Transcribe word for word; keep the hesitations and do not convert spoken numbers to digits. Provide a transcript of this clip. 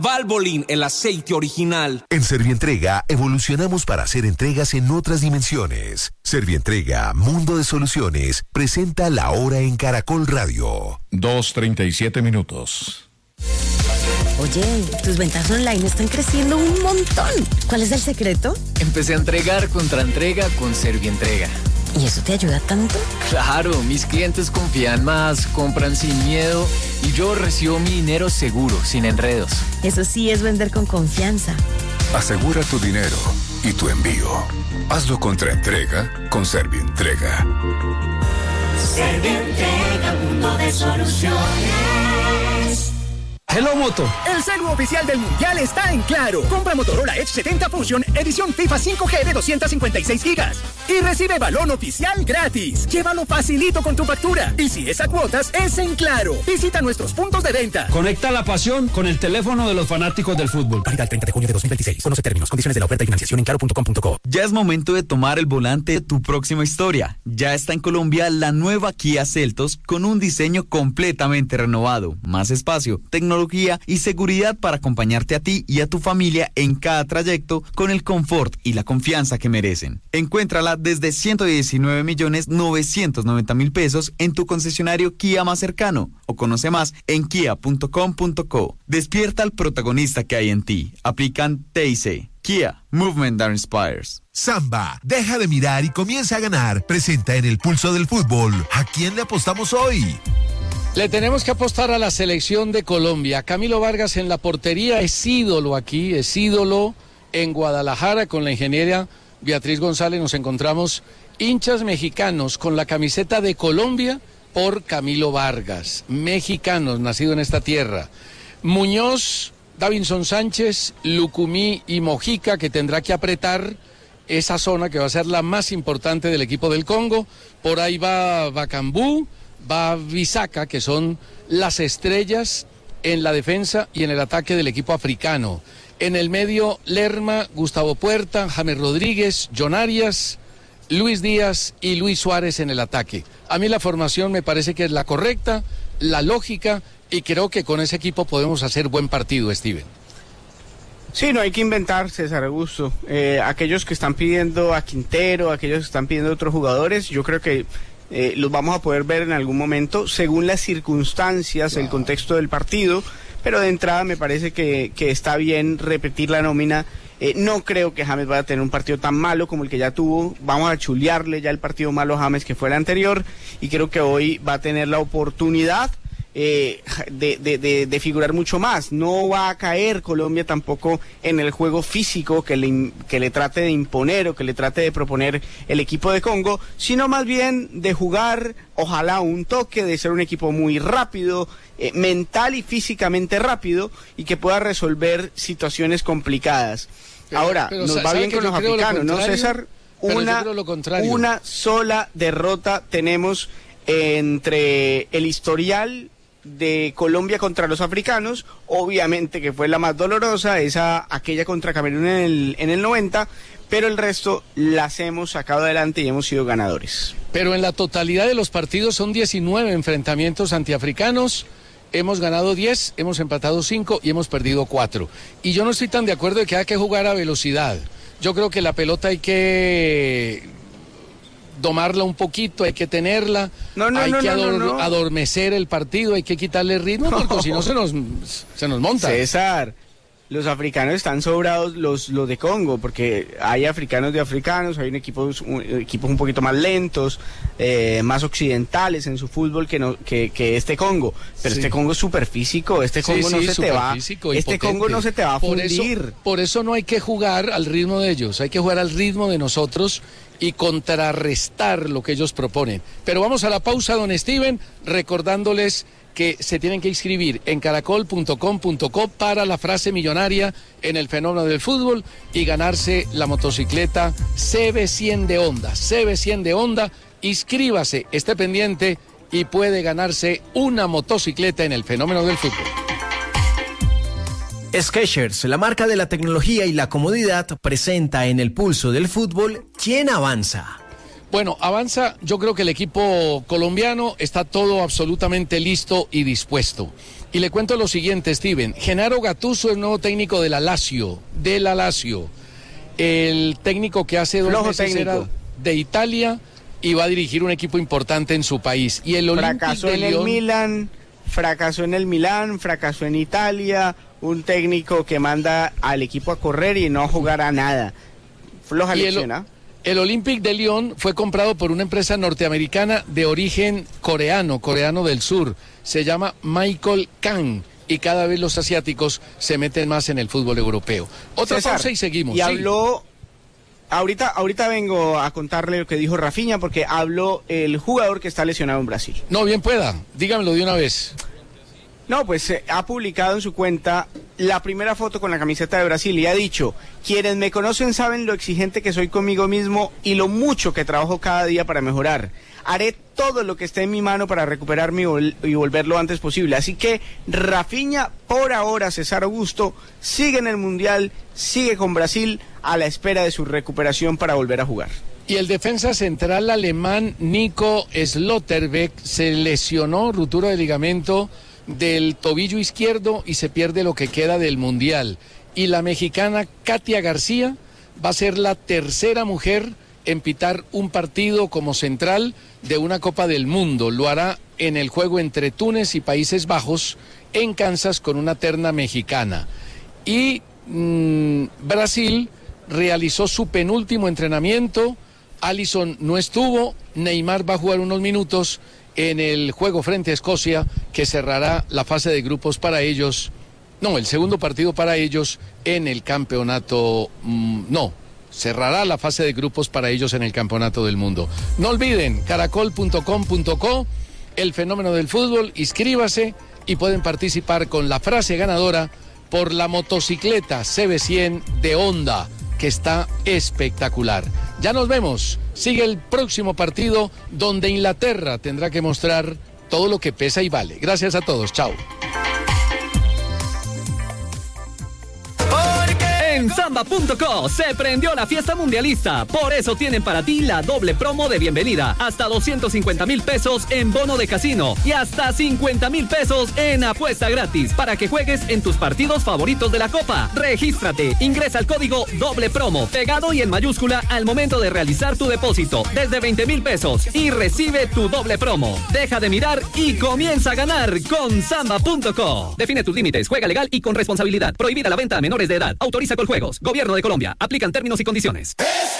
Valvoline, el aceite original. En Servientrega evolucionamos para hacer entregas en otras dimensiones. Servientrega, Mundo de Soluciones, presenta La Hora en Caracol Radio. dos treinta y siete minutos. Oye, tus ventas online están creciendo un montón. ¿Cuál es el secreto? Empecé a entregar contra entrega con Servientrega. ¿Y eso te ayuda tanto? Claro, mis clientes confían más, compran sin miedo y yo recibo mi dinero seguro, sin enredos. Eso sí es vender con confianza. Asegura tu dinero y tu envío. Hazlo contra entrega con Servientrega. Servientrega, mundo de soluciones. Hello Moto. El celu oficial del Mundial está en Claro. Compra Motorola Edge setenta Fusion, edición FIFA cinco G de doscientos cincuenta y seis gigas. Y recibe balón oficial gratis. Llévalo facilito con tu factura. Y si es a cuotas, es en Claro. Visita nuestros puntos de venta. Conecta la pasión con el teléfono de los fanáticos del fútbol. Válida el treinta de junio de dos mil veintiséis. Conoce términos, condiciones de la oferta y financiación en claro punto com punto co. Ya es momento de tomar el volante de tu próxima historia. Ya está en Colombia la nueva Kia Seltos con un diseño completamente renovado, más espacio, tecnología y seguridad para acompañarte a ti y a tu familia en cada trayecto con el confort y la confianza que merecen. Encuéntrala desde ciento diecinueve millones novecientos noventa mil pesos en tu concesionario Kia más cercano o conoce más en kia punto com punto co. Despierta al protagonista que hay en ti. Aplican T I C. Kia, Movement that Inspires. Samba, deja de mirar y comienza a ganar. Presenta en el Pulso del Fútbol. ¿A quién le apostamos hoy? Le tenemos que apostar a la selección de Colombia. Camilo Vargas en la portería es ídolo aquí, es ídolo en Guadalajara con la ingeniera Beatriz González. Nos encontramos hinchas mexicanos con la camiseta de Colombia por Camilo Vargas. Mexicanos, nacido en esta tierra. Muñoz, Davinson Sánchez, Lucumí y Mojica, que tendrá que apretar esa zona que va a ser la más importante del equipo del Congo. Por ahí va Bacambú, va Bisaca, que son las estrellas en la defensa y en el ataque del equipo africano. En el medio, Lerma, Gustavo Puerta, James Rodríguez, John Arias, Luis Díaz y Luis Suárez en el ataque. A mí la formación me parece que es la correcta, la lógica, y creo que con ese equipo podemos hacer buen partido, Steven. Sí, no hay que inventar, César Augusto. Eh, aquellos que están pidiendo a Quintero, aquellos que están pidiendo a otros jugadores, yo creo que Eh, los vamos a poder ver en algún momento según las circunstancias, el contexto del partido, pero de entrada me parece que, que está bien repetir la nómina. Eh, no creo que James vaya a tener un partido tan malo como el que ya tuvo. Vamos a chulearle ya el partido malo a James que fue el anterior, y creo que hoy va a tener la oportunidad Eh, de, de, de, de figurar mucho más. No va a caer Colombia tampoco en el juego físico que le, que le trate de imponer o que le trate de proponer el equipo de Congo, sino más bien de jugar, ojalá un toque, de ser un equipo muy rápido, eh, mental y físicamente rápido, y que pueda resolver situaciones complicadas. Pero, Ahora, pero, nos va bien con los africanos, ¿no, César? Una, una sola derrota tenemos entre el historial de Colombia contra los africanos, obviamente que fue la más dolorosa, esa aquella contra Camerún en el, en el noventa, pero el resto las hemos sacado adelante y hemos sido ganadores. Pero en la totalidad de los partidos son diecinueve enfrentamientos antiafricanos, hemos ganado diez, hemos empatado cinco y hemos perdido cuatro. Y yo no estoy tan de acuerdo de que hay que jugar a velocidad. Yo creo que la pelota hay que domarla un poquito, hay que tenerla, no, no, hay no, que no, ador- no, no. adormecer el partido, hay que quitarle ritmo, porque no. si no se nos, se nos monta. César, los africanos están sobrados, los, los de Congo, porque hay africanos de africanos, hay un equipos, un, equipos un poquito más lentos, eh, más occidentales en su fútbol que, no, que, que este Congo, pero sí. Este Congo es súper físico, este Congo sí, no sí, se te va, este potente. Congo no se te va a por fundir. Eso, por eso no hay que jugar al ritmo de ellos, hay que jugar al ritmo de nosotros y contrarrestar lo que ellos proponen. Pero vamos a la pausa, don Steven, recordándoles que se tienen que inscribir en caracol punto com punto co para la frase millonaria en el fenómeno del fútbol y ganarse la motocicleta C B cien de Honda. C B cien de Honda, inscríbase, esté pendiente y puede ganarse una motocicleta en el fenómeno del fútbol. Skechers, la marca de la tecnología y la comodidad, presenta en el Pulso del Fútbol ¿Quién avanza? Bueno, avanza, yo creo que el equipo colombiano está todo absolutamente listo y dispuesto. Y le cuento lo siguiente, Steven. Gennaro Gattuso es el nuevo técnico de la Lazio, de la Lazio. El técnico que hace dos Flojo meses técnico. era de Italia y va a dirigir un equipo importante en su país. Y el Olympique Fracasó de en el Lyon, Milan, fracasó en el Milán, fracasó en Italia, un técnico que manda al equipo a correr y no a jugar a nada. Floja Y el- lección, ¿ah? El Olympique de Lyon fue comprado por una empresa norteamericana de origen coreano, coreano del sur. Se llama Michael Kang. Y cada vez los asiáticos se meten más en el fútbol europeo. Otra César, pausa y seguimos. Y sí. habló, ahorita, ahorita vengo a contarle lo que dijo Rafinha, porque habló el jugador que está lesionado en Brasil. No, bien pueda. Dígamelo de una vez. No, pues eh, ha publicado en su cuenta la primera foto con la camiseta de Brasil y ha dicho: quienes me conocen saben lo exigente que soy conmigo mismo y lo mucho que trabajo cada día para mejorar. Haré todo lo que esté en mi mano para recuperarme y, vol- y volver lo antes posible. Así que Rafinha, por ahora, César Augusto, sigue en el Mundial, sigue con Brasil a la espera de su recuperación para volver a jugar. Y el defensa central alemán Nico Slotterbeck se lesionó, ruptura de ligamento del tobillo izquierdo y se pierde lo que queda del Mundial. Y la mexicana Katia García va a ser la tercera mujer en pitar un partido como central de una Copa del Mundo. Lo hará en el juego entre Túnez y Países Bajos en Kansas con una terna mexicana. Y mm, Brasil realizó su penúltimo entrenamiento. Alisson no estuvo, Neymar va a jugar unos minutos en el juego frente a Escocia, que cerrará la fase de grupos para ellos, no, el segundo partido para ellos en el campeonato, mmm, no, cerrará la fase de grupos para ellos en el campeonato del mundo. No olviden, caracol punto com punto co, el fenómeno del fútbol, inscríbase y pueden participar con la frase ganadora por la motocicleta C B cien de Honda, que está espectacular. Ya nos vemos. Sigue el próximo partido donde Inglaterra tendrá que mostrar todo lo que pesa y vale. Gracias a todos. Chao. En Samba punto co se prendió la fiesta mundialista. Por eso tienen para ti la doble promo de bienvenida. Hasta doscientos cincuenta mil pesos en bono de casino y hasta cincuenta mil pesos en apuesta gratis para que juegues en tus partidos favoritos de la Copa. Regístrate, ingresa al código doble promo pegado y en mayúscula al momento de realizar tu depósito desde veinte mil pesos y recibe tu doble promo. Deja de mirar y comienza a ganar con Samba punto co. Define tus límites, juega legal y con responsabilidad. Prohibida la venta a menores de edad. Autoriza con juegos. Gobierno de Colombia. Aplican términos y condiciones.